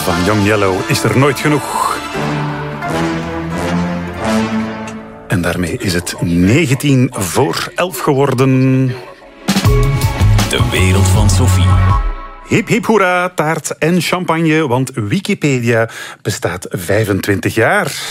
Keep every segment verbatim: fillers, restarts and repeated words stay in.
van Young Yellow is er nooit genoeg. En daarmee is het negentien voor elf geworden. De wereld van Sophie. Hip hip hoera, taart en champagne, want Wikipedia bestaat vijfentwintig jaar.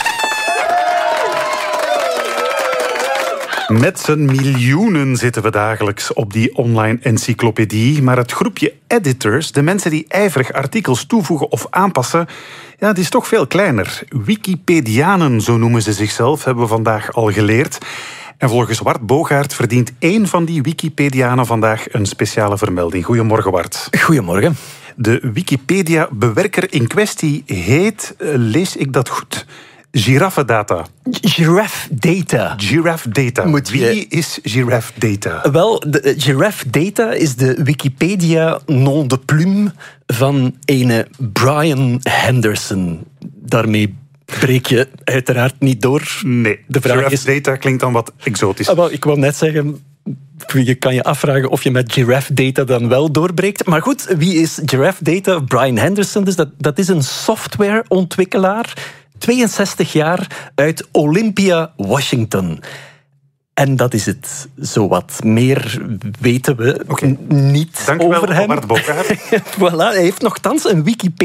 Met z'n miljoenen zitten we dagelijks op die online encyclopedie. Maar het groepje editors, de mensen die ijverig artikels toevoegen of aanpassen, ja, die is toch veel kleiner. Wikipedianen, zo noemen ze zichzelf, hebben we vandaag al geleerd. En volgens Wart Bogaert verdient één van die Wikipedianen vandaag een speciale vermelding. Goedemorgen, Wart. Goedemorgen. De Wikipedia-bewerker in kwestie heet, lees ik dat goed, Giraffe Data. Giraffe Data. Giraffe Data. Moet je... Wie is Giraffe Data? Wel, de Giraffe Data is de Wikipedia nom de plume van ene Brian Henderson. Daarmee breek je uiteraard niet door. Nee, de vraag Giraffe is... Data klinkt dan wat exotisch. Ah, wel, ik wil net zeggen, je kan je afvragen of je met Giraffe Data dan wel doorbreekt. Maar goed, wie is Giraffe Data? Brian Henderson, dus dat, dat is een softwareontwikkelaar, tweeënzestig jaar, uit Olympia, Washington. En dat is het, zowat. Meer weten we okay. niet Dank over wel, hem. Bart Bogaert. Voilà, hij heeft nogthans een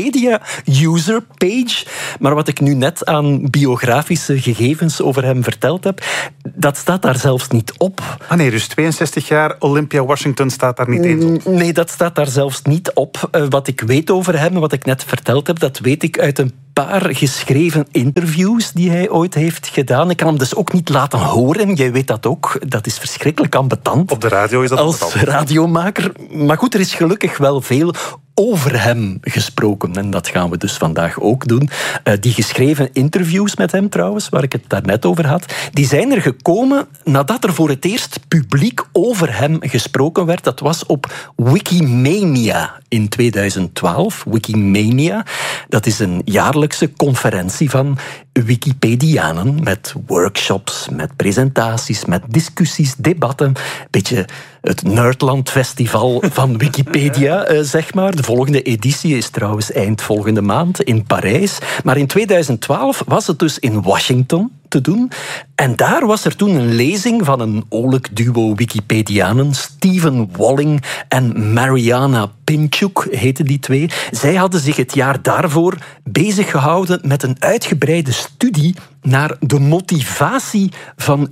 Wikipedia-user-page. Maar wat ik nu net aan biografische gegevens over hem verteld heb, dat staat daar zelfs niet op. Ah nee, dus tweeënzestig jaar, Olympia, Washington staat daar niet eens op? Nee, dat staat daar zelfs niet op. Uh, wat ik weet over hem, wat ik net verteld heb, dat weet ik uit een paar geschreven interviews die hij ooit heeft gedaan. Ik kan hem dus ook niet laten horen. Jij weet dat ook. Dat is verschrikkelijk ambetant. Op de radio is dat als altijd. radiomaker. Maar goed, er is gelukkig wel veel over hem gesproken. En dat gaan we dus vandaag ook doen. Uh, die geschreven interviews met hem trouwens, waar ik het daarnet over had, die zijn er gekomen nadat er voor het eerst publiek over hem gesproken werd. Dat was op Wikimania in tweeduizend twaalf. Wikimania, dat is een jaarlijkse conferentie van Wikipedianen met workshops, met presentaties, met discussies, debatten. Een beetje het Nerdland Festival van Wikipedia, eh, zeg maar. De volgende editie is trouwens eind volgende maand in Parijs. Maar in tweeduizend twaalf was het dus in Washington te doen. En daar was er toen een lezing van een oorlijk duo Wikipedianen, Stephen Walling en Mariana Pinchuk heten die twee. Zij hadden zich het jaar daarvoor bezig gehouden met een uitgebreide studie naar de motivatie van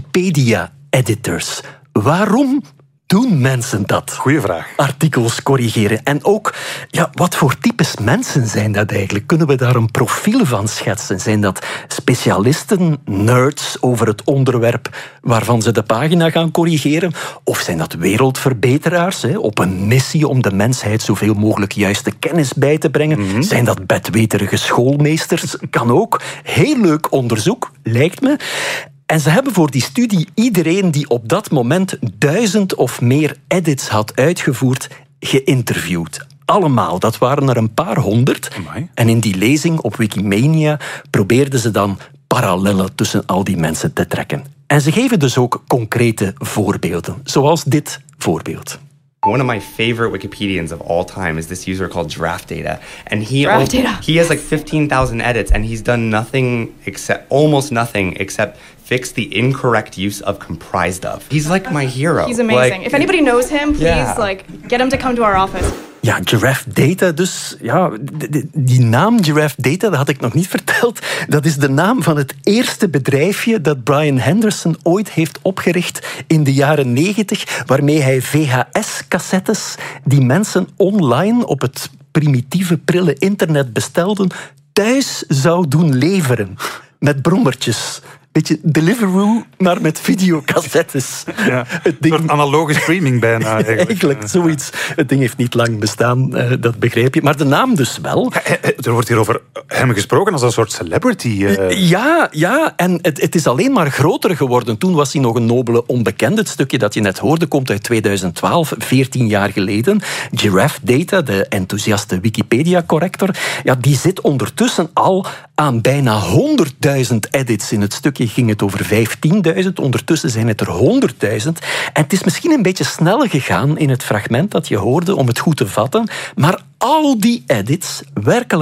Wikipedia-editors. Waarom doen mensen dat? Goeie vraag. Artikels corrigeren. En ook, ja, wat voor types mensen zijn dat eigenlijk? Kunnen we daar een profiel van schetsen? Zijn dat specialisten, nerds over het onderwerp waarvan ze de pagina gaan corrigeren? Of zijn dat wereldverbeteraars, hè, op een missie om de mensheid zoveel mogelijk juiste kennis bij te brengen? Mm-hmm. Zijn dat bedweterige schoolmeesters? Kan ook. Heel leuk onderzoek, lijkt me. En ze hebben voor die studie iedereen die op dat moment duizend of meer edits had uitgevoerd, geïnterviewd. Allemaal, dat waren er een paar honderd. Amai. En in die lezing op Wikimania probeerden ze dan parallellen tussen al die mensen te trekken. En ze geven dus ook concrete voorbeelden, zoals dit voorbeeld. One of my favorite Wikipedians of all time is this user called Giraffe Data, and he Giraffe Data. he has like fifteen thousand edits, and he's done nothing except almost nothing except fix the incorrect use of comprised of. He's like my hero. He's amazing. Like, if anybody knows him, please yeah. like get him to come to our office. Ja, Giraffe Data dus. Ja, die naam Giraffe Data, dat had ik nog niet verteld. Dat is de naam van het eerste bedrijfje dat Brian Henderson ooit heeft opgericht in de jaren negentig, waarmee hij V H S-cassettes die mensen online op het primitieve, prille internet bestelden, thuis zou doen leveren. Met brommertjes. Beetje Deliveroo, maar met videocassettes. Ja, het ding... Een soort analoge streaming bijna. Eigenlijk, eigenlijk zoiets. Het ding heeft niet lang bestaan, dat begrijp je. Maar de naam dus wel. Ja, er wordt hier over hem gesproken als een soort celebrity. Uh... Ja, ja, en het, het is alleen maar groter geworden. Toen was hij nog een nobele onbekende. Het stukje dat je net hoorde komt uit tweeduizend twaalf, veertien jaar geleden. Giraffe Data, de enthousiaste Wikipedia-corrector, ja, die zit ondertussen al aan bijna honderdduizend edits in het stukje. Ging het over vijftienduizend, ondertussen zijn het er honderdduizend. En het is misschien een beetje snel gegaan in het fragment dat je hoorde om het goed te vatten, maar al die edits, werkelijk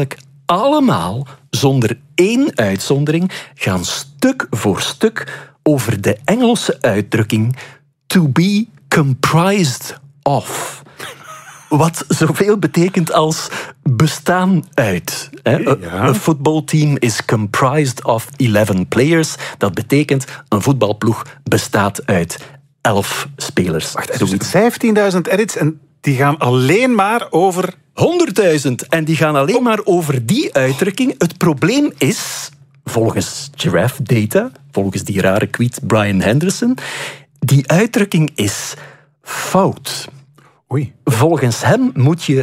allemaal, zonder één uitzondering, gaan stuk voor stuk over de Engelse uitdrukking to be comprised of. Wat zoveel betekent als bestaan uit. Een Ja. voetbalteam is comprised of eleven players. Dat betekent een voetbalploeg bestaat uit elf spelers. Wacht, dus vijftienduizend edits en die gaan alleen maar over... honderdduizend. En die gaan alleen maar over die uitdrukking. Het probleem is, volgens Giraffe Data, volgens die rare tweet Brian Henderson, die uitdrukking is fout. Oei. Volgens hem moet je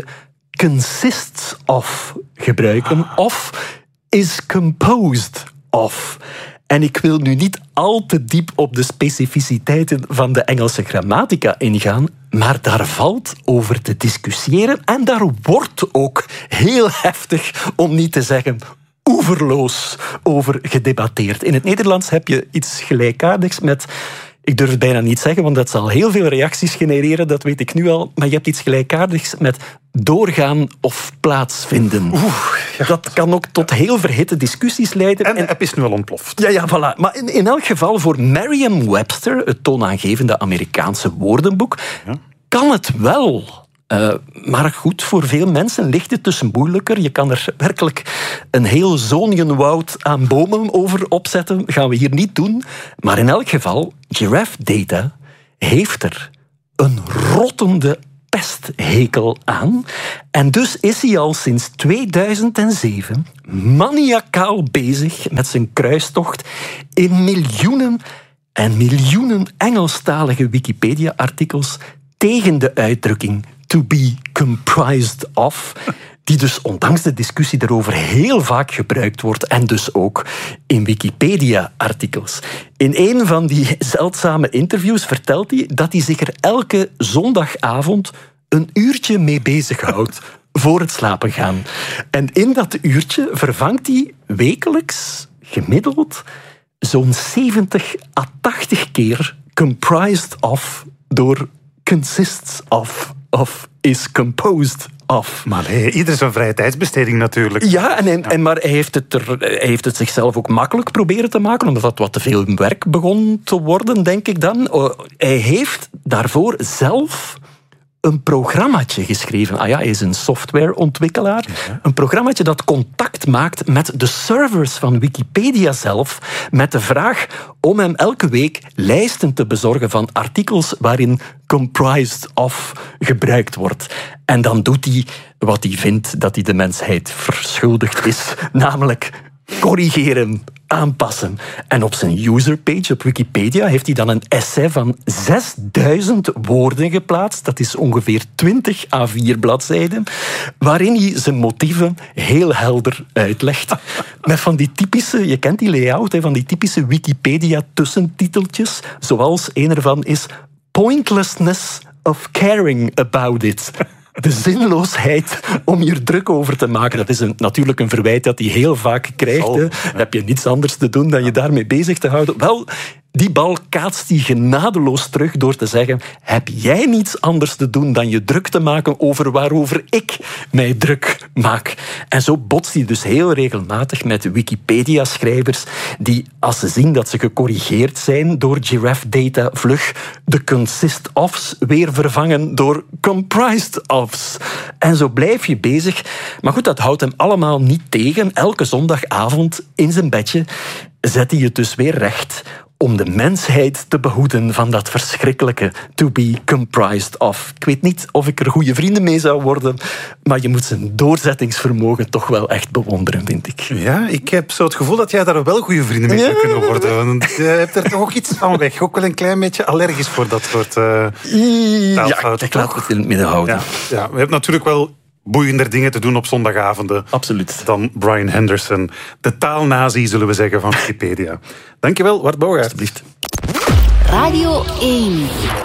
consists of gebruiken of is composed of. En ik wil nu niet al te diep op de specificiteiten van de Engelse grammatica ingaan, maar daar valt over te discussiëren en daar wordt ook heel heftig, om niet te zeggen oeverloos, over gedebatteerd. In het Nederlands heb je iets gelijkaardigs met... Ik durf het bijna niet zeggen, want dat zal heel veel reacties genereren, dat weet ik nu al. Maar je hebt iets gelijkaardigs met doorgaan of plaatsvinden. Oeh, ja. Dat kan ook tot heel verhitte discussies leiden. En de app is nu al ontploft. Ja, ja, voilà. Maar in, in elk geval, voor Merriam-Webster, het toonaangevende Amerikaanse woordenboek, ja. kan het wel. Uh, maar goed, voor veel mensen ligt het dus moeilijker. Je kan er werkelijk een heel zonienwoud aan bomen over opzetten. Gaan we hier niet doen. Maar in elk geval, Giraffe Data heeft er een rottende pesthekel aan. En dus is hij al sinds tweeduizend zeven maniacaal bezig met zijn kruistocht in miljoenen en miljoenen Engelstalige Wikipedia-artikels tegen de uitdrukking to be comprised of, die dus ondanks de discussie erover heel vaak gebruikt wordt en dus ook in Wikipedia-artikels. In een van die zeldzame interviews vertelt hij dat hij zich er elke zondagavond een uurtje mee bezighoudt voor het slapen gaan. En in dat uurtje vervangt hij wekelijks gemiddeld zo'n zeventig à tachtig keer comprised of door consists of of is composed of. Maar nee, ieder zijn vrije tijdsbesteding natuurlijk. Ja, en, en, en, maar hij heeft, het er, hij heeft het zichzelf ook makkelijk proberen te maken, omdat dat wat te veel werk begon te worden, denk ik dan. Hij heeft daarvoor zelf een programmaatje geschreven. Ah ja, hij is een softwareontwikkelaar. Ja. Een programmaatje dat contact maakt met de servers van Wikipedia zelf, met de vraag om hem elke week lijsten te bezorgen van artikels waarin comprised of gebruikt wordt. En dan doet hij wat hij vindt dat hij de mensheid verschuldigd is, namelijk corrigeren, aanpassen. En op zijn userpage op Wikipedia heeft hij dan een essay van zesduizend woorden geplaatst. Dat is ongeveer twintig A vier bladzijden, waarin hij zijn motieven heel helder uitlegt. Met van die typische, je kent die layout, van die typische Wikipedia-tussentiteltjes, zoals een ervan is pointlessness of caring about it. De zinloosheid om je er druk over te maken. Dat is een, natuurlijk een verwijt dat hij heel vaak krijgt. Hè. Dan heb je niets anders te doen dan je daarmee bezig te houden. Wel, die bal kaatst hij genadeloos terug door te zeggen: heb jij niets anders te doen dan je druk te maken over waarover ik mij druk maak? En zo botst hij dus heel regelmatig met Wikipedia-schrijvers die, als ze zien dat ze gecorrigeerd zijn door Giraffe Data, vlug de consist-ofs weer vervangen door comprised-ofs. En zo blijf je bezig. Maar goed, dat houdt hem allemaal niet tegen. Elke zondagavond in zijn bedje zet hij het dus weer recht om de mensheid te behoeden van dat verschrikkelijke to be comprised of. Ik weet niet of ik er goede vrienden mee zou worden, maar je moet zijn doorzettingsvermogen toch wel echt bewonderen, vind ik. Ja, ik heb zo het gevoel dat jij daar wel goede vrienden mee zou Ja. kunnen worden. Want je hebt er toch ook iets van weg. Ook wel een klein beetje allergisch voor dat soort uh, Ja, taalfouten, ik laat toch? het in het midden houden. Ja, ja, we hebben natuurlijk wel boeiender dingen te doen op zondagavonden. Absoluut. Dan Brian Henderson, de taalnazi, zullen we zeggen, van Wikipedia. Dankjewel, Wart Bogaert. Alsjeblieft. Radio één.